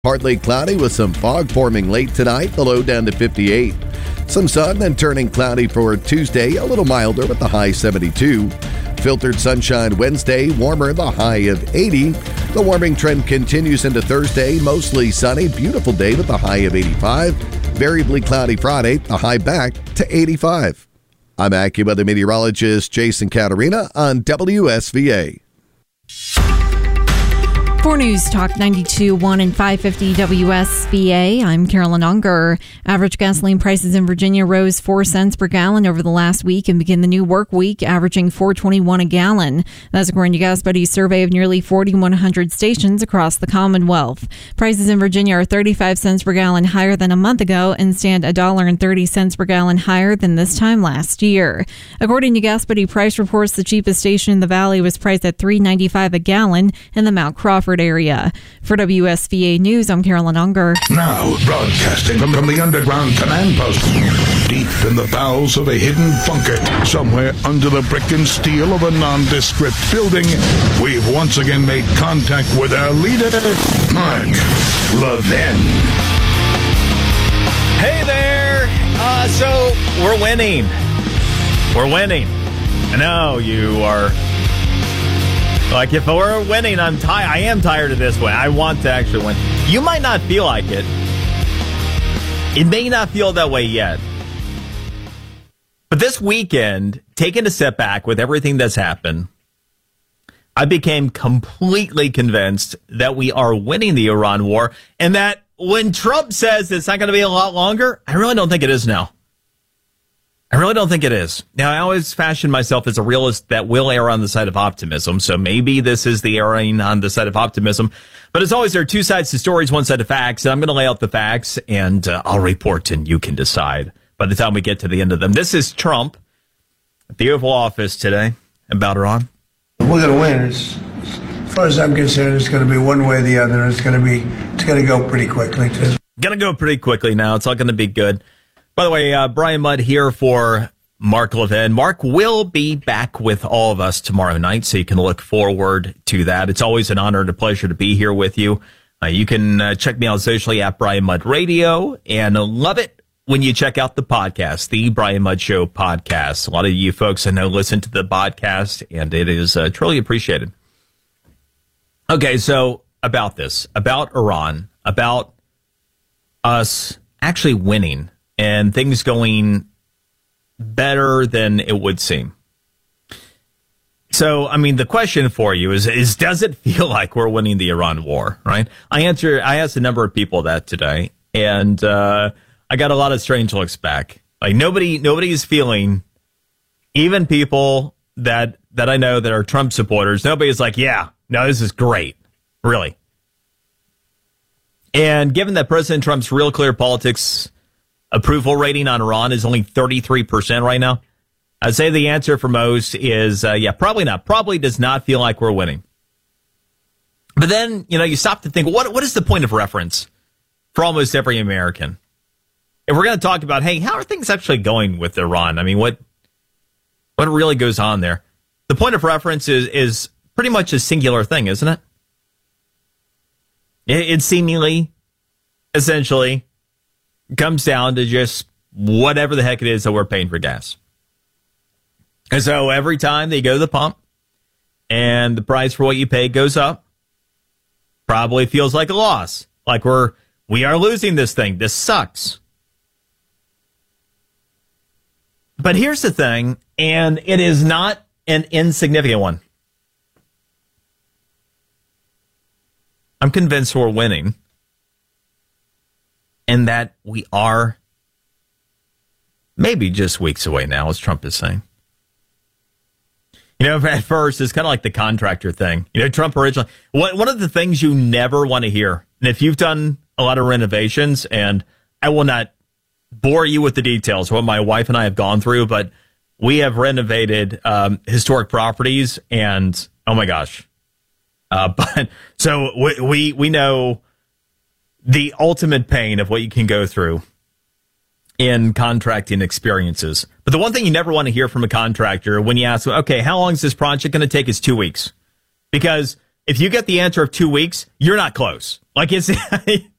Partly cloudy with some fog forming late tonight, the low down to 58. Some sun, then turning cloudy for Tuesday, a little milder with the high 72. Filtered sunshine Wednesday, warmer, the high of 80. The warming trend continues into Thursday, mostly sunny, beautiful day with the high of 85. Variably cloudy Friday, the high back to 85. I'm AccuWeather meteorologist Jason Caterina on WSVA. 4 News Talk 92.1 and 550 WSVA. I'm Carolyn Unger. Average gasoline prices in Virginia rose 4 cents per gallon over the last week and begin the new work week averaging $4.21 a gallon. That's according to Gas Buddy's survey of nearly 4,100 stations across the Commonwealth. Prices in Virginia are 35 cents per gallon higher than a month ago and stand $1.30 per gallon higher than this time last year. According to Gas Buddy price reports, the cheapest station in the valley was priced at $3.95 a gallon in the Mount Crawford area. For WSVA News, I'm Carolyn Unger. Now, broadcasting from the underground command post, deep in the bowels of a hidden bunker, somewhere under the brick and steel of a nondescript building, we've once again made contact with our leader, Mark Levin. Hey there! So, we're winning. We're winning. I know you are... Like, if we're winning, I am tired of this win. I want to actually win. You might not feel like it. It may not feel that way yet. But this weekend, taking a step back with everything that's happened, I became completely convinced that we are winning the Iran war, and that when Trump says it's not going to be a lot longer, I really don't think it is now. I really don't think it is. Now, I always fashion myself as a realist that will err on the side of optimism, so maybe this is the erring on the side of optimism. But as always, there are two sides to stories, one side of facts, and I'm going to lay out the facts, and I'll report, and you can decide by the time we get to the end of them. This is Trump at the Oval Office today about Iran. We're going to win. As far as I'm concerned, it's going to be one way or the other. It's going to go pretty quickly. Going to go pretty quickly now. It's all going to be good. By the way, Brian Mudd here for Mark Levin. Mark will be back with all of us tomorrow night, so you can look forward to that. It's always an honor and a pleasure to be here with you. You can check me out socially at Brian Mudd Radio, and love it when you check out the podcast, the Brian Mudd Show podcast. A lot of you folks I know listen to the podcast, and it is truly appreciated. Okay, so about this, about Iran, about us actually winning, and things going better than it would seem. So, I mean, the question for you is does it feel like we're winning the Iran war, right? I asked a number of people that today, and I got a lot of strange looks back. Like, nobody's feeling, even people that I know that are Trump supporters, nobody's like, yeah, no, this is great, really. And given that President Trump's Real Clear Politics approval rating on Iran is only 33% right now, I'd say the answer for most is, yeah, probably not. Probably does not feel like we're winning. But then, you stop to think, what is the point of reference for almost every American? If we're going to talk about, hey, how are things actually going with Iran? I mean, what really goes on there? The point of reference is pretty much a singular thing, isn't it? It seemingly, essentially, comes down to just whatever the heck it is that we're paying for gas. And so every time they go to the pump and the price for what you pay goes up, probably feels like a loss. Like we are losing this thing. This sucks. But here's the thing, and it is not an insignificant one. I'm convinced we're winning, and that we are maybe just weeks away now, as Trump is saying. At first, it's kind of like the contractor thing. Trump originally, one of the things you never want to hear, and if you've done a lot of renovations, and I will not bore you with the details of what my wife and I have gone through, but we have renovated historic properties, and oh my gosh. But so we know the ultimate pain of what you can go through in contracting experiences. But the one thing you never want to hear from a contractor when you ask them, okay, how long is this project going to take, is 2 weeks. Because if you get the answer of 2 weeks, you're not close. Like, it's